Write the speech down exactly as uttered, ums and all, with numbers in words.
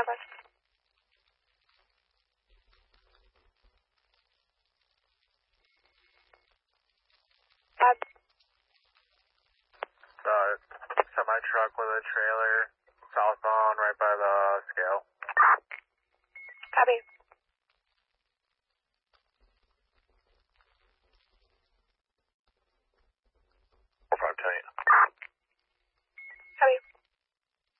Southwest. Five. Uh, semi truck with a trailer, southbound, right by